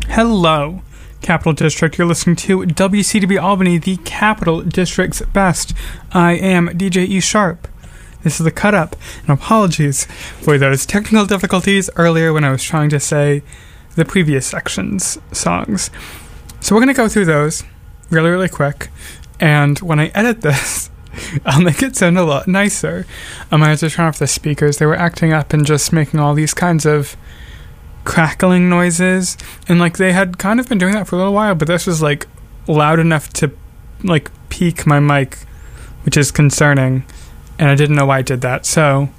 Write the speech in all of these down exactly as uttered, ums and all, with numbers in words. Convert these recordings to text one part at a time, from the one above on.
Hello, Capital District. You're listening to W C W Albany, the Capital District's best. I am D J E Sharp. This is the cut up, and apologies for those technical difficulties earlier when I was trying to say the previous section's songs. So we're going to go through those really, really quick, and when I edit this, I'll make it sound a lot nicer. Um, I had to turn off the speakers. They were acting up and just making all these kinds of crackling noises, and like they had kind of been doing that for a little while, but this was like loud enough to like peak my mic, which is concerning, and I didn't know why I did that. So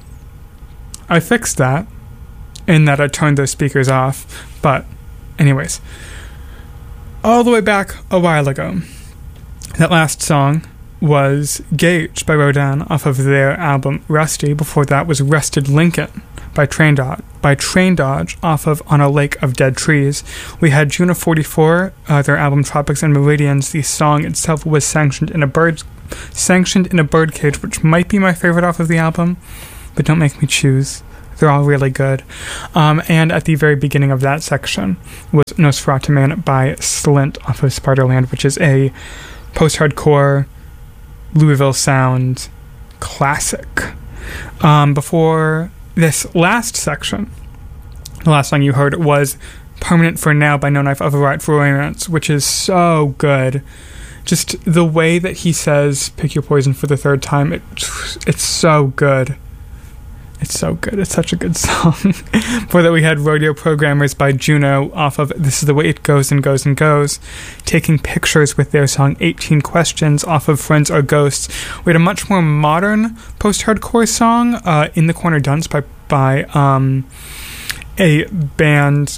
I fixed that in that I turned those speakers off. But anyways, all the way back a while ago, that last song was Gauge by Rodan off of their album Rusty. Before that was Rested Lincoln by Train Dodge, by Train Dodge off of On a Lake of Dead Trees. We had June of forty-four, uh, their album Tropics and Meridians. The song itself was sanctioned in a bird, sanctioned in a Birdcage, which might be my favorite off of the album, but don't make me choose. They're all really good. Um, and at the very beginning of that section was Nosferatu Man by Slint off of Spiderland, which is a post-hardcore Louisville sound classic. Um, before this last section, the last song you heard was Permanent for Now by No Knife of a Right for Romance, which is so good. Just the way that he says pick your poison for the third time, it, it's so good. It's so good. It's such a good song. Before that, we had Rodeo Programmers by Juno off of This Is the Way It Goes and Goes and Goes, Taking Pictures with their song eighteen Questions off of Friends or Ghosts. We had a much more modern post-hardcore song, uh, In the Corner Dunce by, by um, a band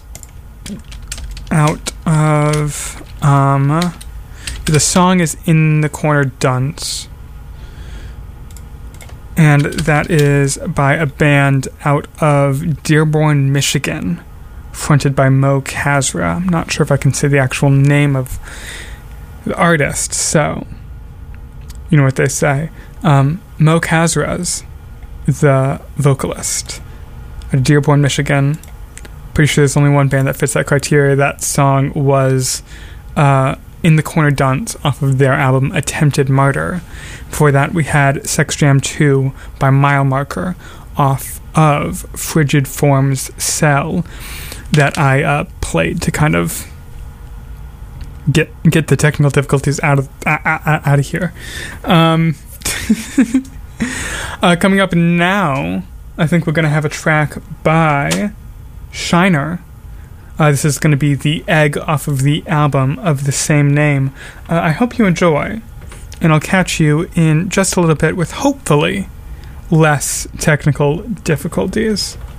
out of... Um, the song is In the Corner Dunce. And that is by a band out of Dearborn, Michigan, fronted by Mo Kazra. I'm not sure if I can say the actual name of the artist, so you know what they say. Um, Mo Kazra's the vocalist out of Dearborn, Michigan. Pretty sure there's only one band that fits that criteria. That song was uh, In the Corner Dunce off of their album Attempted Martyr. Before that, we had Sex Jam two by Mile Marker off of Frigid Forms Cell that I uh, played to kind of get get the technical difficulties out of uh, uh, out of here. Um, uh, coming up now, I think we're going to have a track by Shiner. Uh, this is going to be The Egg off of the album of the same name. Uh, I hope you enjoy, and I'll catch you in just a little bit with hopefully less technical difficulties.